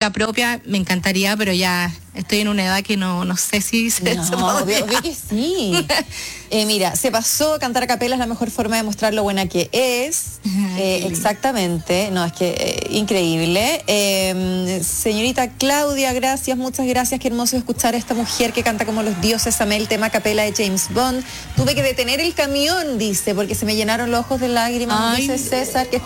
música propia, me encantaría, pero ya estoy en una edad que no sé si se podría. Obvio que sí. Mira, se pasó, cantar a capela es la mejor forma de mostrar lo buena que es. Exactamente, no, es que increíble. Señorita Claudia, gracias, muchas gracias, qué hermoso escuchar a esta mujer que canta como los dioses. Amé el tema a capela de James Bond. Tuve que detener el camión, dice, porque se me llenaron los ojos de lágrimas, dice César, que